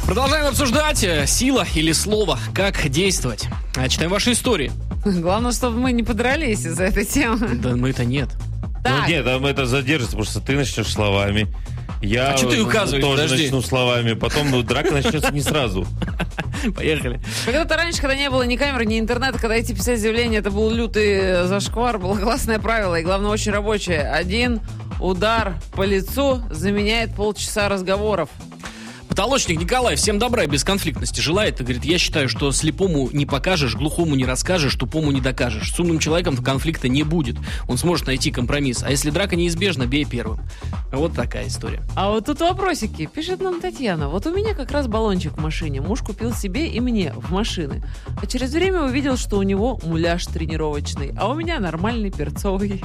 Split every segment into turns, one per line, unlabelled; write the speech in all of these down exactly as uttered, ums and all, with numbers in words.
Продолжаем обсуждать сила или слово, как действовать. Читаем ваши истории.
Главное, чтобы мы не подрались из-за этой темы.
Да мы-то нет.
Так. Ну нет, там это задержится, потому что ты начнешь словами. Я
а что ты указываешь?
тоже
Подожди.
начну словами, потом ну, драка начнется не сразу.
Поехали.
Когда-то раньше, когда не было ни камеры, ни интернета, когда идти писать заявление, это был лютый зашквар, было классное правило, и главное, очень рабочее. Один удар по лицу заменяет полчаса разговоров.
Потолочник Николай, всем добра и бесконфликтности желает. И говорит, я считаю, что слепому не покажешь, глухому не расскажешь, тупому не докажешь. С умным человеком конфликта не будет. Он сможет найти компромисс. А если драка неизбежна, бей первым. Вот такая история.
А вот тут вопросики. Пишет нам Татьяна. Вот у меня как раз баллончик в машине. Муж купил себе и мне в машины. А через время увидел, что у него муляж тренировочный, а у меня нормальный перцовый.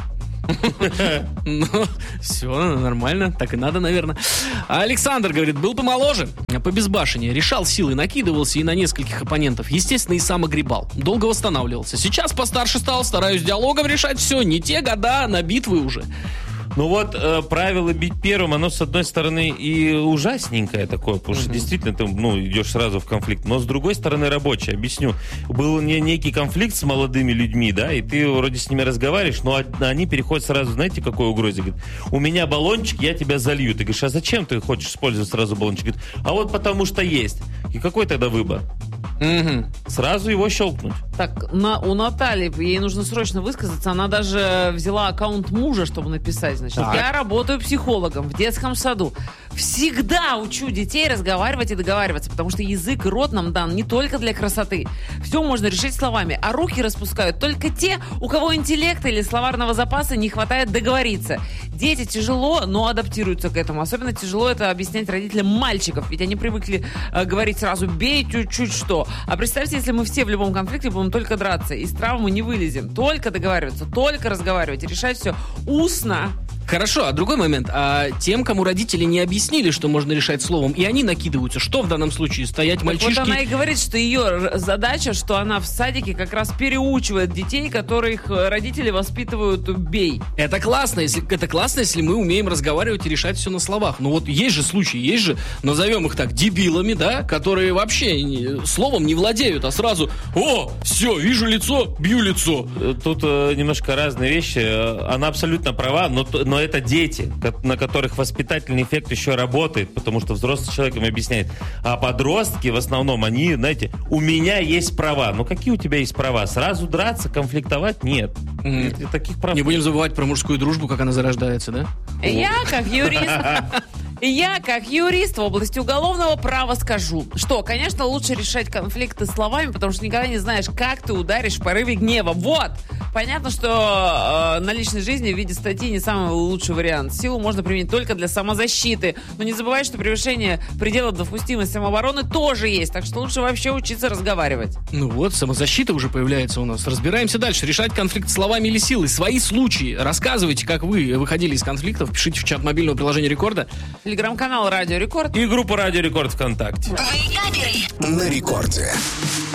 Ну, все нормально, так и надо, наверное. А Александр говорит, был помоложе, по безбашенне, решал силы, накидывался и на нескольких оппонентов. Естественно, и сам огребал. Долго восстанавливался. Сейчас постарше стал, стараюсь диалогом решать все. Не те года, на битвы уже.
Ну вот, э, правило бить первым, оно, с одной стороны, и ужасненькое такое, потому что mm-hmm. действительно ты ну, идешь сразу в конфликт, но с другой стороны рабочее. Объясню. Был не, некий конфликт с молодыми людьми, да, и ты вроде с ними разговариваешь, но они переходят сразу, знаете, какой угрозе? Говорят, у меня баллончик, я тебя залью. Ты говоришь, а зачем ты хочешь использовать сразу баллончик? Говорит, а вот потому что есть. И какой тогда выбор?
Mm-hmm.
Сразу его щелкнуть.
Так, на, у Натальи, ей нужно срочно высказаться, она даже взяла аккаунт мужа, чтобы написать. Значит, так. Я работаю психологом в детском саду. Всегда учу детей разговаривать и договариваться, потому что язык и рот нам дан не только для красоты. Все можно решить словами, а руки распускают только те, у кого интеллекта или словарного запаса не хватает договориться. Дети тяжело, но адаптируются к этому. Особенно тяжело это объяснять родителям мальчиков, ведь они привыкли э, говорить сразу «бей чуть-чуть что». А представьте, если мы все в любом конфликте будем только драться, из травмы не вылезем. Только договариваться, только разговаривать, решать все устно.
Хорошо, а другой момент. А тем, кому родители не объяснили, что можно решать словом, и они накидываются, что в данном случае? Стоять мальчишки?
Вот она и говорит, что ее задача, что она в садике как раз переучивает детей, которых родители воспитывают «бей».
Это классно, если, это классно, если мы умеем разговаривать и решать все на словах. Но вот есть же случаи, есть же, назовем их так, дебилами, да, которые вообще не, словом не владеют, а сразу «О, все, вижу лицо, бью лицо».
Тут э, немножко разные вещи. Она абсолютно права, но, но это дети, на которых воспитательный эффект еще работает, потому что взрослый человек им объясняет. А подростки, в основном, они, знаете, у меня есть права. Ну, какие у тебя есть права? Сразу драться, конфликтовать? Нет.
Mm-hmm.
Таких прав.
Не будем забывать про мужскую дружбу, как она зарождается, да?
Я, как юрист... Я, как юрист в области уголовного права, скажу, что, конечно, лучше решать конфликты словами, потому что никогда не знаешь, как ты ударишь в порыве гнева. Вот! Понятно, что э, на личной жизни в виде статьи не самый лучший вариант. Силу можно применить только для самозащиты. Но не забывай, что превышение предела допустимости самообороны тоже есть. Так что лучше вообще учиться разговаривать.
Ну вот, самозащита уже появляется у нас. Разбираемся дальше. Решать конфликт словами или силой. Свои случаи. Рассказывайте, как вы выходили из конфликтов. Пишите в чат мобильного приложения Рекорда.
Телеграм-канал Радио Рекорд.
И группа Радио Рекорд ВКонтакте.
На Рекорде.